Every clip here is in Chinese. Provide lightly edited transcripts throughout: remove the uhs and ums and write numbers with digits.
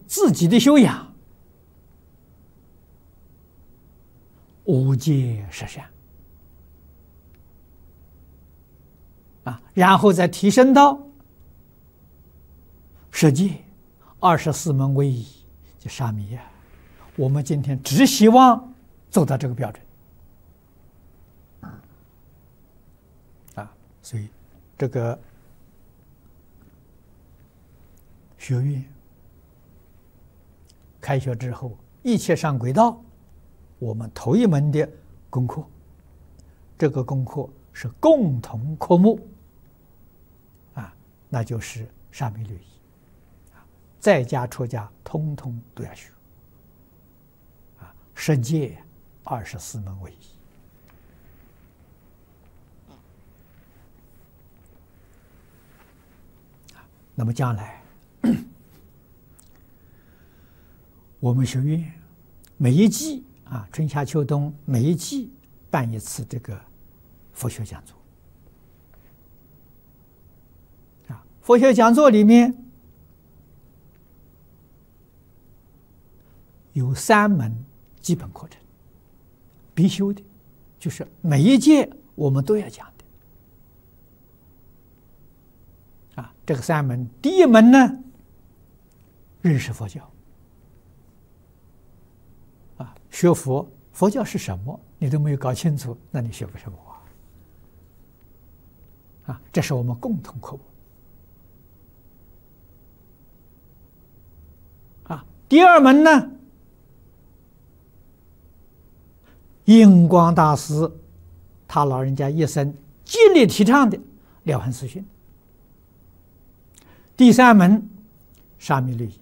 自己的修养，无戒十善然后再提升到十戒、24门唯一，就沙弥呀。我们今天只希望走到这个标准所以这个学院开学之后，一切上轨道，我们头一门的功课，这个功课是共同科目那就是沙弥律仪在家出家通通都要学十戒、24门唯一。那么将来我们学院每一季春夏秋冬每一季办一次这个佛学讲座佛学讲座里面有3门基本课程，必修的，就是每一届我们都要讲的这个3门，第一门呢，认识佛教学佛，佛教是什么你都没有搞清楚，那你学不什么这是我们共同科目第二门呢，印光大师他老人家一生极力提倡的了凡四训。第3门沙弥律仪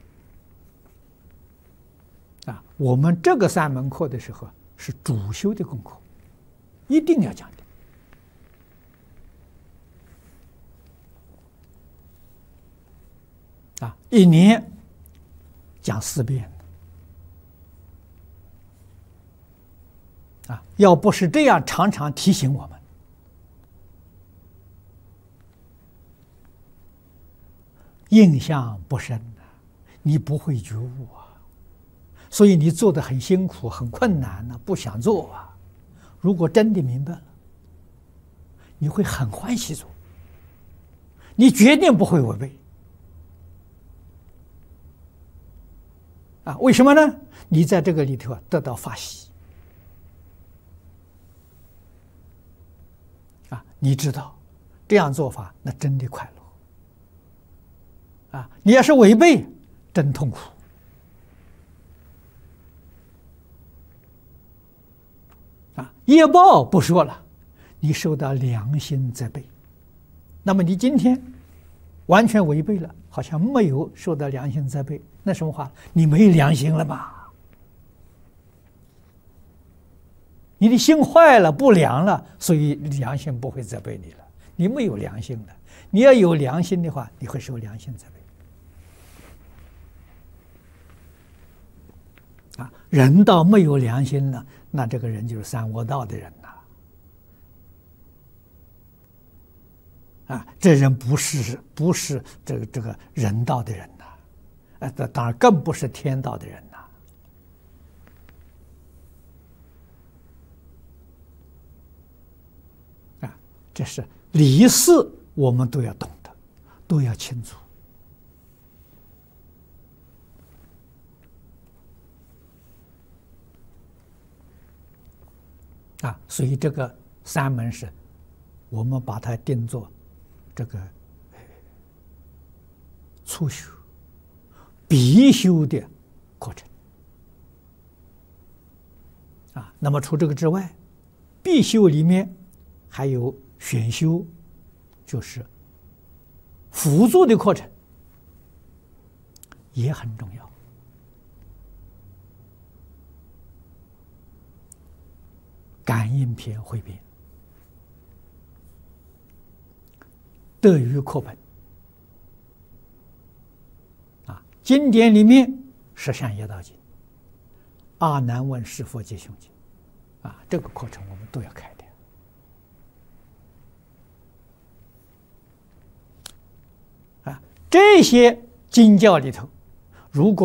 我们这个3门课的时候是主修的功课，一定要讲的一年讲4遍要不是这样常常提醒我们，印象不深你不会觉悟所以你做得很辛苦很困难不想做如果真的明白了，你会很欢喜做，你决定不会违背为什么呢？你在这个里头得到法喜你知道这样做法那真的快乐你要是违背真痛苦业报不说了，你受到良心责备，那么你今天完全违背了，好像没有受到良心责备，那什么话？你没良心了吧？你的心坏了不良了，所以良心不会责备你了，你没有良心了。你要有良心的话，你会受良心责备人到没有良心了，那这个人就是三恶道的人这人不是这个人道的人当然更不是天道的人这是理事我们都要懂得，都要清楚所以这个3门是我们把它定作这个初修必修的课程那么除这个之外，必修里面还有选修，就是辅助的课程也很重要。感应篇汇编、德语课本经典里面十善业道经、阿难问是佛皆凶经这个课程我们都要开的这些经教里头， 如果